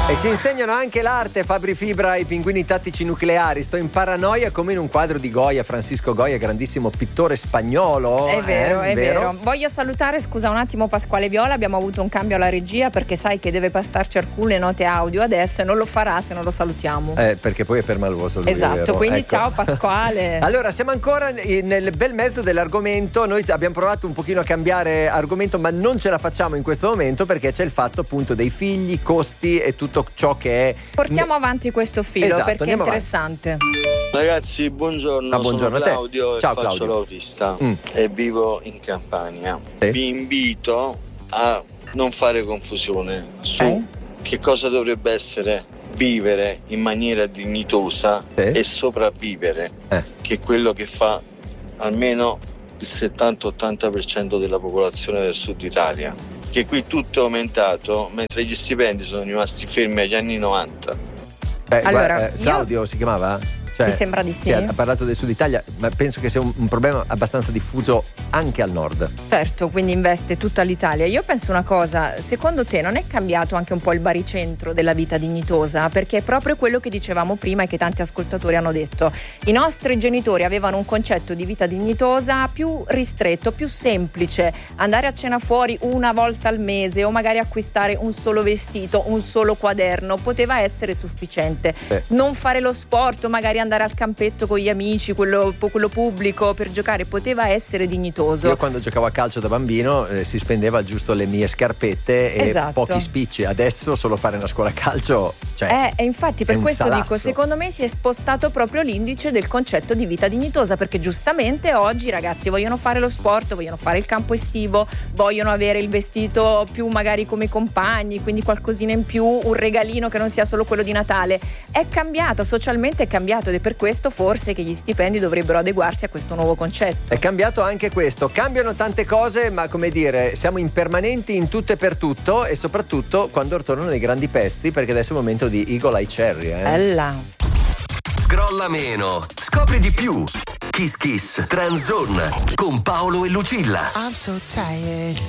E ci insegnano anche l'arte, Fabri Fibra, i pinguini tattici nucleari. Sto in paranoia come in un quadro di Goya, Francisco Goya, grandissimo pittore spagnolo. È vero. Voglio salutare, scusa un attimo, Pasquale Viola. Abbiamo avuto un cambio alla regia perché sai che deve passarci alcune note audio adesso e non lo farà se non lo salutiamo. Perché poi è permaloso lui, esatto, quindi ecco. Ciao Pasquale. Allora, siamo ancora nel bel mezzo dell'argomento. Noi abbiamo provato un pochino a cambiare argomento, ma non ce la facciamo in questo momento perché c'è il fatto appunto dei figli, costi e tutto ciò che è. Portiamo avanti questo filo, esatto, perché è interessante. Ragazzi, buongiorno. Buongiorno sono Claudio a te. Ciao, e faccio Claudio. l'autista e vivo in Campania. Sì. Vi invito a non fare confusione su che cosa dovrebbe essere vivere in maniera dignitosa e sopravvivere, che è quello che fa almeno il 70-80% della popolazione del sud Italia. Che qui tutto è aumentato mentre gli stipendi sono rimasti fermi agli anni 90. Allora, Claudio si chiamava? Mi sembra di sì. Ha parlato del sud Italia, ma penso che sia un problema abbastanza diffuso anche al nord. Certo, quindi investe tutta l'Italia. Io penso una cosa, secondo te non è cambiato anche un po' il baricentro della vita dignitosa? Perché è proprio quello che dicevamo prima e che tanti ascoltatori hanno detto. I nostri genitori avevano un concetto di vita dignitosa più ristretto, più semplice. Andare a cena fuori una volta al mese o magari acquistare un solo vestito, un solo quaderno, poteva essere sufficiente. Non fare lo sport, magari andare al campetto con gli amici, quello pubblico per giocare, poteva essere dignitoso. Io quando giocavo a calcio da bambino si spendeva giusto le mie scarpette e pochi spicci. Adesso solo fare una scuola calcio, e infatti per questo salasso. dico, secondo me si è spostato proprio l'indice del concetto di vita dignitosa, perché giustamente oggi i ragazzi vogliono fare lo sport, vogliono fare il campo estivo, vogliono avere il vestito più magari come i compagni, quindi qualcosina in più, un regalino che non sia solo quello di Natale. È cambiato, socialmente è cambiato, ed è per questo forse che gli stipendi dovrebbero adeguarsi a questo nuovo concetto. È cambiato anche questo, cambiano tante cose, ma come dire, siamo impermanenti in tutto e per tutto, e soprattutto quando ritornano i grandi pezzi, perché adesso è il momento di Eagle Eye Cherry. Bella. Scrolla meno, scopri di più. Kiss Kiss Tranzone con Paolo e Lucilla. I'm so tired.